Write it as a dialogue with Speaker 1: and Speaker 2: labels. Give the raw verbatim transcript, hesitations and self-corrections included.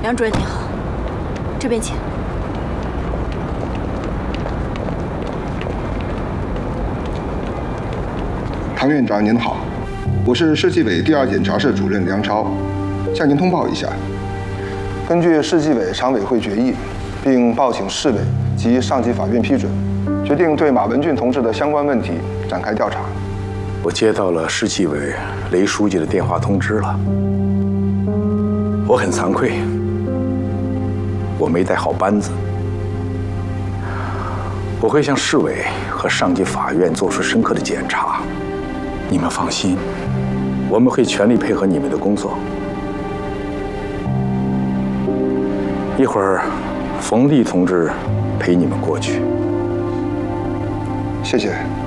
Speaker 1: 梁主任您好，这边请。
Speaker 2: 唐院长您好，我是市纪委第二检察室主任梁超，向您通报一下，根据市纪委常委会决议，并报请市委及上级法院批准，决定对马文俊同志的相关问题展开调查。
Speaker 3: 我接到了市纪委雷书记的电话通知了，我很惭愧，我没带好班子。我会向市委和上级法院做出深刻的检查。你们放心，我们会全力配合你们的工作。一会儿，冯立同志陪你们过去。
Speaker 2: 谢谢。